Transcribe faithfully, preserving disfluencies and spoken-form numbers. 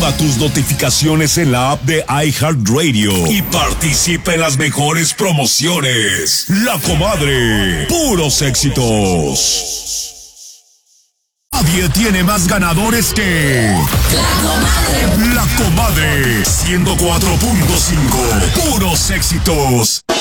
Activa tus notificaciones en la app de iHeartRadio y participa en las mejores promociones. La Comadre, puros éxitos. Nadie tiene más ganadores que La Comadre. La Comadre, ciento cuatro punto cinco, puros éxitos.